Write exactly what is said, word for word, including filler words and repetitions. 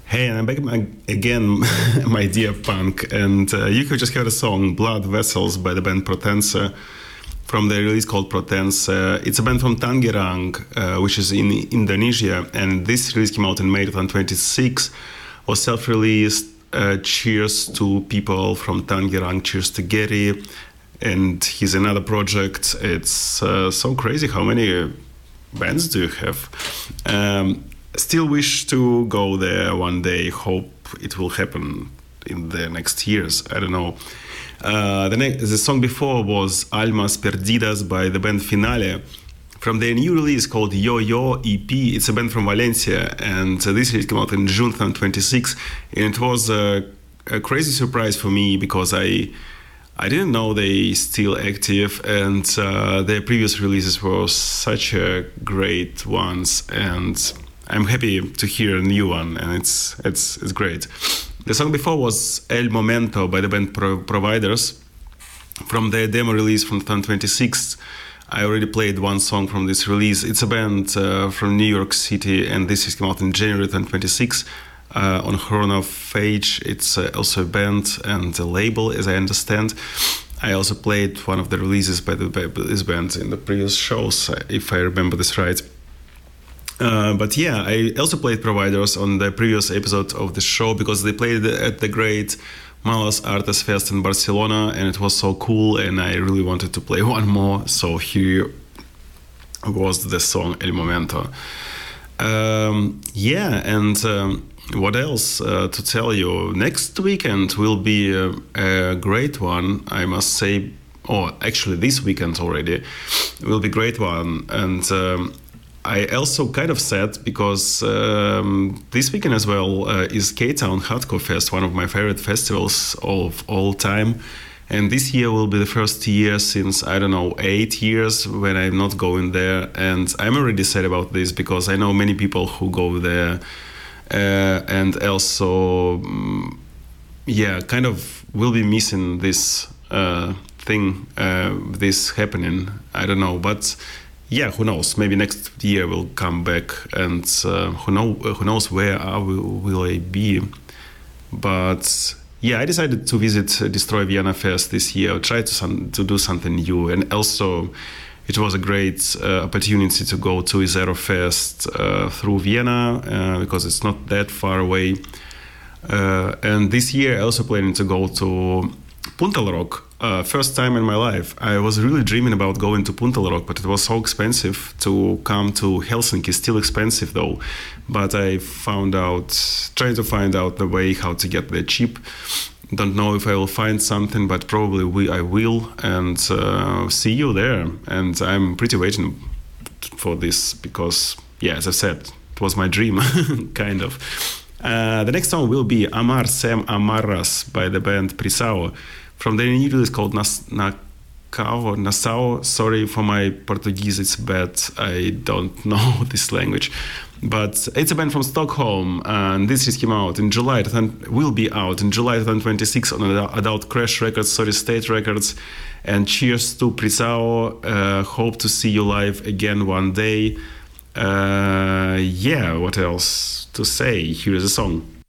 Hey, and I'm back again, my dear punk, and uh, you could just hear the song Blood Vessels by the band Protense from the release called Protense. It's a band from Tangerang, uh, which is in Indonesia, and this release came out in May twenty twenty-six, was self-released. Uh, cheers to people from Tangerang, cheers to Gary, and his another project. It's uh, so crazy how many bands do you have? Um, Still wish to go there one day. Hope it will happen in the next years. I don't know. Uh, the, ne- the song before was Almas Perdidas by the band Finale from their new release called Yo Yo E P. It's a band from Valencia, and uh, this release came out in June twenty twenty-six. And it was a, a crazy surprise for me because I I didn't know they still active, and uh, their previous releases were such a great ones, and I'm happy to hear a new one, and it's it's it's great. The song before was El Momento by the band Pro- Providers from their demo release from twenty twenty-six. I already played one song from this release. It's a band uh, from New York City, and this is came out in January twenty twenty-six uh, on Chronophage. It's uh, also a band and a label, as I understand. I also played one of the releases by, the, by this band in the previous shows, if I remember this right. Uh, but yeah, I also played Providers on the previous episode of the show because they played at the great Malas Artes Fest in Barcelona, and it was so cool, and I really wanted to play one more, so here was the song El Momento. Um, yeah, and um, what else uh, to tell you? Next weekend will be a, a great one, I must say, or actually this weekend already will be a great one, and um, I also kind of sad because um, this weekend as well uh, is K-Town Hardcore Fest, one of my favorite festivals of all time. And this year will be the first year since, I don't know, eight years when I'm not going there. And I'm already sad about this because I know many people who go there uh, and also, um, yeah, kind of will be missing this uh, thing, uh, this happening. I don't know, but yeah, who knows? Maybe next year we'll come back, and uh, who know who knows where I will, will I be. But yeah, I decided to visit Destroy Vienna Fest this year, try to some, to do something new, and also it was a great uh, opportunity to go to Zero Fest uh, through Vienna uh, because it's not that far away. Uh, and this year I also planning to go to Punta Rock. Uh, first time in my life. I was really dreaming about going to Punta Rock, but it was so expensive to come to Helsinki. Still expensive though. But I found out, trying to find out the way how to get there cheap. Don't know if I will find something, but probably we, I will. And uh, see you there. And I'm pretty waiting for this because, yeah, as I said, it was my dream, kind of. Uh, the next song will be Amar Sem Amarras by the band Prisao. From the new release called Nas- Nakao, Nassau. Sorry for my Portuguese, it's bad. I don't know this language. But it's a band from Stockholm, and this just came out in July, will be out in July twenty twenty-six on Adult Crash Records, Sorry State Records. And cheers to Prisao. Uh, hope to see you live again one day. Uh, yeah, what else to say? Here is a song.